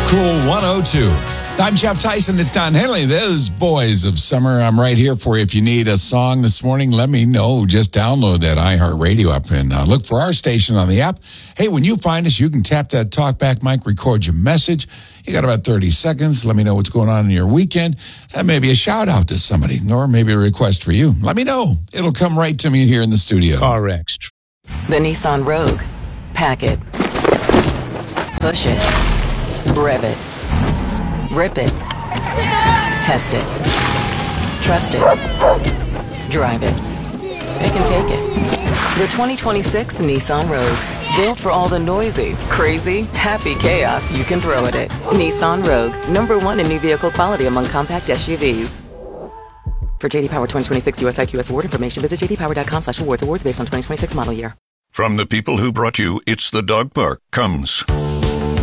Cool 102. I'm Jeff Tyson. It's Don Henley. Those boys of summer. I'm right here for you. If you need a song this morning, let me know. Just download that iHeartRadio app and look for our station on the app. Hey, when you find us, you can tap that talkback mic, record your message. You got about 30 seconds. Let me know what's going on in your weekend. And maybe a shout out to somebody or maybe a request for you. Let me know. It'll come right to me here in the studio. CarX. The Nissan Rogue. Pack it. Push it. Rev it. Rip it. Test it. Trust it. Drive it. It can take it. The 2026 Nissan Rogue. Built for all the noisy, crazy, happy chaos you can throw at it. Nissan Rogue. #1 in new vehicle quality among compact SUVs. For J.D. Power 2026 US IQS award information, visit jdpower.com/awards. Awards based on 2026 model year. From the people who brought you It's the Dog Park comes